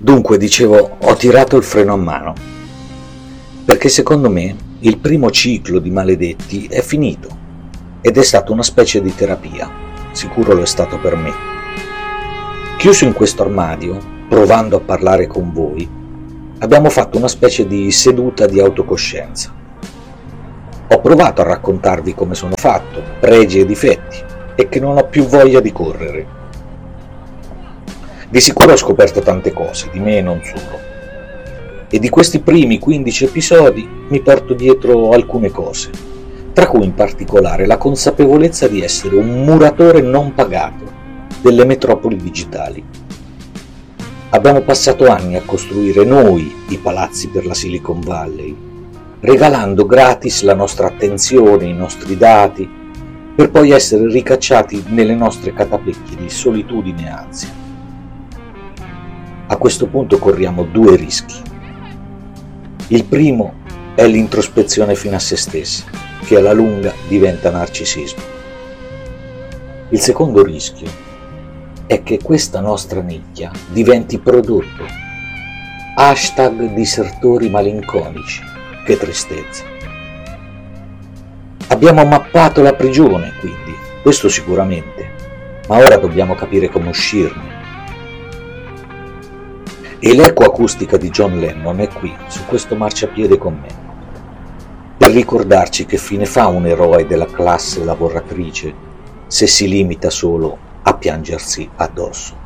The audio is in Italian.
Dunque, dicevo, ho tirato il freno a mano, perché secondo me il primo ciclo di maledetti è finito ed è stata una specie di terapia, sicuro lo è stato per me. Chiuso in questo armadio, provando a parlare con voi, abbiamo fatto una specie di seduta di autocoscienza. Ho provato a raccontarvi come sono fatto, pregi e difetti, e che non ho più voglia di correre. Di sicuro ho scoperto tante cose, di me e non solo. E di questi primi 15 episodi mi porto dietro alcune cose, tra cui in particolare la consapevolezza di essere un muratore non pagato delle metropoli digitali. Abbiamo passato anni a costruire noi i palazzi per la Silicon Valley, regalando gratis la nostra attenzione, i nostri dati, per poi essere ricacciati nelle nostre catapecchie di solitudine e ansia. A questo punto corriamo due rischi. Il primo è l'introspezione fino a se stessi, che alla lunga diventa narcisismo. Il secondo rischio è che questa nostra nicchia diventi prodotto. #disertori malinconici. Che tristezza. Abbiamo mappato la prigione, quindi, questo sicuramente, ma ora dobbiamo capire come uscirne. E l'eco acustica di John Lennon è qui, su questo marciapiede con me, per ricordarci che fine fa un eroe della classe lavoratrice se si limita solo a piangersi addosso.